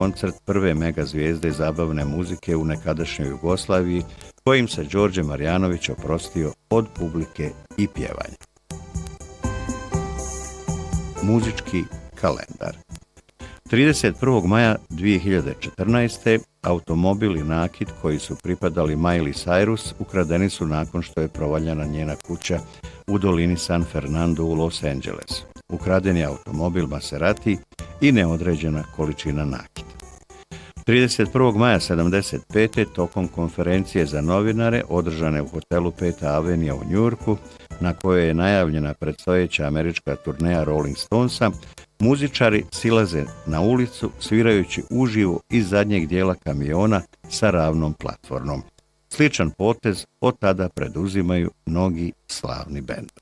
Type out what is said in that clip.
koncert prve mega zvijezde zabavne muzike u nekadašnjoj Jugoslaviji, kojim se Đorđe Marjanović oprostio od publike i pjevanja. Muzički kalendar. 31. maja 2014. automobil i nakit koji su pripadali Miley Cyrus ukradeni su nakon što je provaljena njena kuća u dolini San Fernando u Los Angelesu. Ukraden je automobil Maserati i neodređena količina nakita. 31. maja 1975. tokom konferencije za novinare održane u hotelu Peta Avenija u Njujorku, na kojoj je najavljena predstojeća američka turneja Rolling Stonesa, muzičari silaze na ulicu svirajući uživo iz zadnjeg dijela kamiona sa ravnom platformom. Sličan potez od tada preduzimaju mnogi slavni bendovi.